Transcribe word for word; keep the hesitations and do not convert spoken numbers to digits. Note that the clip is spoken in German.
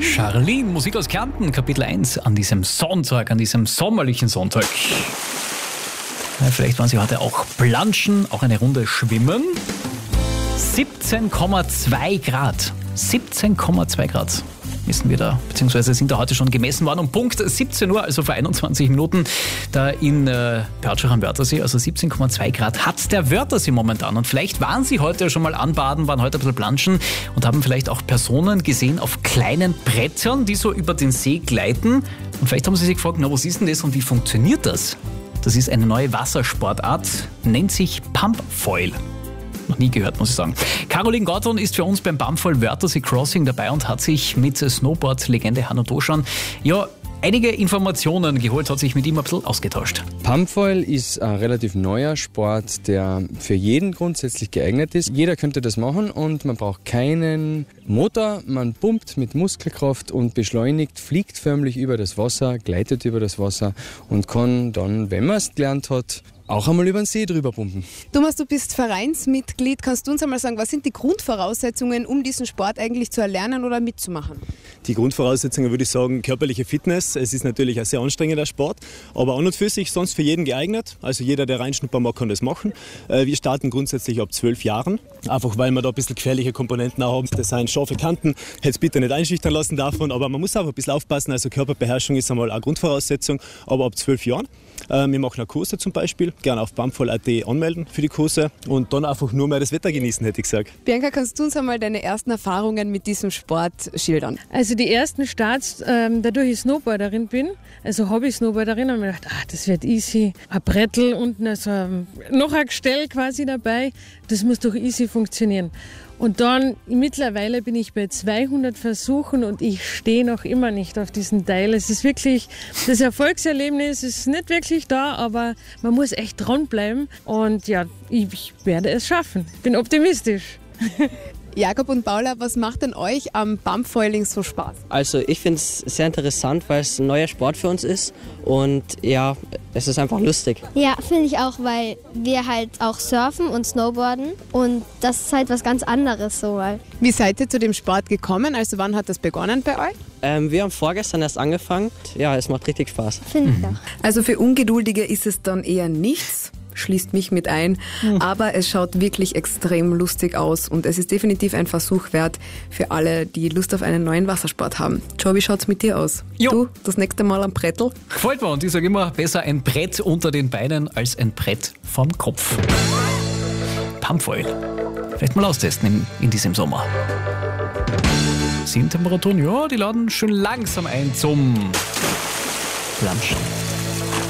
Charlene, Musik aus Kärnten, Kapitel eins an diesem Sonntag, an diesem sommerlichen Sonntag. Ja, vielleicht waren Sie heute auch planschen, auch eine Runde schwimmen. siebzehn Komma zwei Grad. siebzehn Komma zwei Grad wissen wir da, beziehungsweise sind da heute schon gemessen worden. Um Punkt siebzehn Uhr, also vor einundzwanzig Minuten, da in äh, Pertschach am Wörthersee, also siebzehn Komma zwei Grad hat der Wörthersee momentan. Und vielleicht waren Sie heute schon mal anbaden, waren heute ein bisschen planschen und haben vielleicht auch Personen gesehen auf kleinen Brettern, die so über den See gleiten. Und vielleicht haben Sie sich gefragt, na, was ist denn das und wie funktioniert das? Das ist eine neue Wassersportart, nennt sich Pumpfoil. Noch nie gehört, muss ich sagen. Caroline Gordon ist für uns beim Pumpfoil Wörthersee Crossing dabei und hat sich mit Snowboard-Legende Hanno Doschan ja einige Informationen geholt, hat sich mit ihm ein bisschen ausgetauscht. Pumpfoil ist ein relativ neuer Sport, der für jeden grundsätzlich geeignet ist. Jeder könnte das machen und man braucht keinen Motor. Man pumpt mit Muskelkraft und beschleunigt, fliegt förmlich über das Wasser, gleitet über das Wasser und kann dann, wenn man es gelernt hat, auch einmal über den See drüber pumpen. Thomas, du bist Vereinsmitglied. Kannst du uns einmal sagen, was sind die Grundvoraussetzungen, um diesen Sport eigentlich zu erlernen oder mitzumachen? Die Grundvoraussetzungen würde ich sagen, körperliche Fitness. Es ist natürlich ein sehr anstrengender Sport, aber an und für sich sonst für jeden geeignet. Also jeder, der reinschnuppern mag, kann das machen. Wir starten grundsätzlich ab zwölf Jahren, einfach weil wir da ein bisschen gefährliche Komponenten auch haben. Das sind scharfe Kanten, hätte es bitte nicht einschüchtern lassen davon, aber man muss auch ein bisschen aufpassen. Also Körperbeherrschung ist einmal eine Grundvoraussetzung, aber ab zwölf Jahren. Wir machen eine Kurse zum Beispiel, gerne auf pumpfoil punkt at anmelden für die Kurse und dann einfach nur mehr das Wetter genießen, hätte ich gesagt. Bianca, kannst du uns einmal deine ersten Erfahrungen mit diesem Sport schildern? Also die ersten Starts, ähm, dadurch ich Snowboarderin bin, also Hobby-Snowboarderin, habe ich mir gedacht, ah, das wird easy. Ein Brettel und also, noch ein Gestell quasi dabei, das muss doch easy funktionieren. Und dann, mittlerweile bin ich bei zweihundert Versuchen und ich stehe noch immer nicht auf diesen Teil. Es ist wirklich, das Erfolgserlebnis ist nicht wirklich da, aber man muss echt dranbleiben. Und ja, ich, ich werde es schaffen. Ich bin optimistisch. Jakob und Paula, was macht denn euch am Pumpfoiling so Spaß? Also ich finde es sehr interessant, weil es ein neuer Sport für uns ist und ja, es ist einfach lustig. Ja, finde ich auch, weil wir halt auch surfen und snowboarden und das ist halt was ganz anderes so. Weil Wie seid ihr zu dem Sport gekommen? Also wann hat das begonnen bei euch? Ähm, wir haben vorgestern erst angefangen. Ja, es macht richtig Spaß. Finde ich auch. Also für Ungeduldige ist es dann eher nichts. Schließt mich mit ein, aber es schaut wirklich extrem lustig aus und es ist definitiv ein Versuch wert für alle, die Lust auf einen neuen Wassersport haben. Joe, wie schaut's mit dir aus? Jo. Du, das nächste Mal am Brettel? Gefällt mir und ich sage immer, besser ein Brett unter den Beinen als ein Brett vom Kopf. Pumpfoil. Vielleicht mal austesten in, in diesem Sommer. Sieben Temperaturen, ja, die laden schon langsam ein zum Planschen.